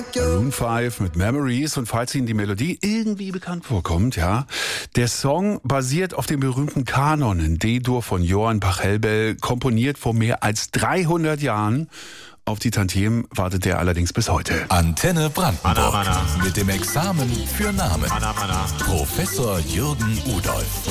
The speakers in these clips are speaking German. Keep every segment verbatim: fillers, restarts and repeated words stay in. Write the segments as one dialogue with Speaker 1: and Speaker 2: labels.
Speaker 1: Maroon fünf mit Memories, und falls Ihnen die Melodie irgendwie bekannt vorkommt, ja, der Song basiert auf dem berühmten Kanon in D-Dur von Johann Pachelbel, komponiert vor mehr als dreihundert Jahren. Auf die Tantiemen wartet er allerdings bis heute.
Speaker 2: Antenne Brandenburg
Speaker 3: Mana, mana.
Speaker 2: mit dem Examen für Namen.
Speaker 3: Mana, mana.
Speaker 2: Professor Jürgen Udolph.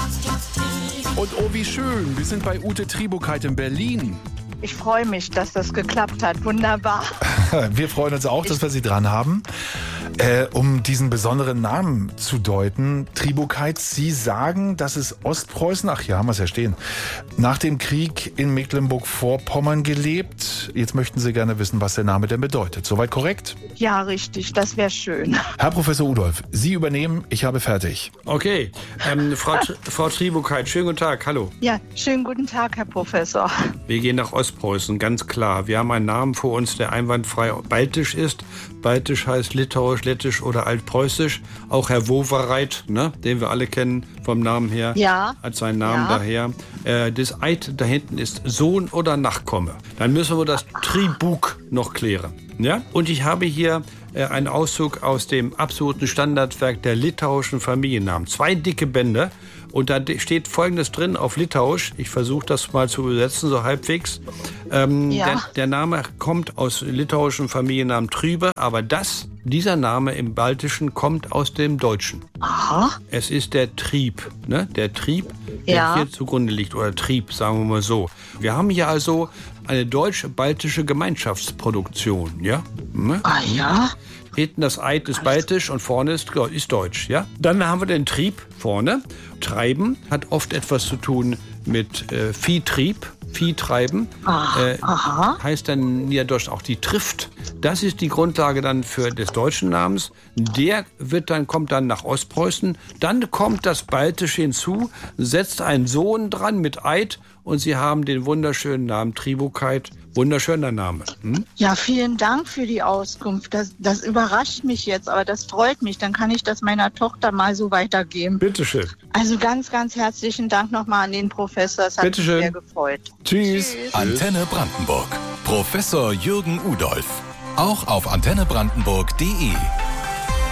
Speaker 1: Und oh, wie schön, wir sind bei Ute Tribukeit in Berlin.
Speaker 4: Ich freue mich, dass das geklappt hat. Wunderbar.
Speaker 5: Wir freuen uns auch, dass wir Sie dran haben. Äh, um diesen besonderen Namen zu deuten, Tribukeit, Sie sagen, dass es Ostpreußen, ach ja, haben wir es ja stehen, nach dem Krieg in Mecklenburg-Vorpommern gelebt. Jetzt möchten Sie gerne wissen, was der Name denn bedeutet. Soweit korrekt?
Speaker 4: Ja, richtig. Das wäre schön.
Speaker 5: Herr Professor Udolph, Sie übernehmen, ich habe fertig.
Speaker 3: Okay, ähm, Frau, Frau Tribukeit, schönen guten Tag, hallo.
Speaker 4: Ja, schönen guten Tag, Herr Professor.
Speaker 3: Wir gehen nach Ostpreußen, ganz klar. Wir haben einen Namen vor uns, der einwandfrei baltisch ist. Baltisch heißt Litauisch, Lettisch oder Altpreußisch. Auch Herr Wowereit, ne, den wir alle kennen vom Namen her,
Speaker 4: Ja.
Speaker 3: hat seinen Namen
Speaker 4: Ja.
Speaker 3: daher. Äh, das Eid da hinten ist Sohn oder Nachkomme. Dann müssen wir das Tribuk noch klären. Ja? Und ich habe hier äh, einen Auszug aus dem absoluten Standardwerk der litauischen Familiennamen. Zwei dicke Bände. Und da steht Folgendes drin auf Litauisch. Ich versuche das mal zu übersetzen, so halbwegs. Ähm,
Speaker 4: Ja.
Speaker 3: der, der Name kommt aus litauischen Familiennamen Trübe, aber das, dieser Name im Baltischen kommt aus dem Deutschen.
Speaker 4: Aha.
Speaker 3: Es ist der Trieb, ne? Der Trieb, der
Speaker 4: Ja.
Speaker 3: hier zugrunde liegt, oder Trieb, sagen wir mal so. Wir haben hier also eine deutsch-baltische Gemeinschaftsproduktion, ja? Ne?
Speaker 4: Ah ja.
Speaker 3: Hinten das Eid ist baltisch und vorne ist, ist deutsch, ja? Dann haben wir den Trieb vorne. Treiben hat oft etwas zu tun mit äh, Viehtrieb, Viehtreiben.
Speaker 4: Ah,
Speaker 3: Äh,
Speaker 4: aha.
Speaker 3: heißt dann niederdeutsch auch die Trift. Das ist die Grundlage dann für des deutschen Namens. Der wird dann, kommt dann nach Ostpreußen. Dann kommt das Baltische hinzu, setzt einen Sohn dran mit Eid und Sie haben den wunderschönen Namen Tribukeit. Wunderschöner Name. Hm?
Speaker 4: Ja, vielen Dank für die Auskunft. Das, das überrascht mich jetzt, aber das freut mich. Dann kann ich das meiner Tochter mal so weitergeben.
Speaker 3: Bitteschön.
Speaker 4: Also ganz, ganz herzlichen Dank nochmal an den Professor. Es hat mich
Speaker 3: Bitteschön.
Speaker 4: sehr gefreut.
Speaker 3: Tschüss.
Speaker 2: Antenne Brandenburg. Professor Jürgen Udolph. Auch auf antenne brandenburg punkt de.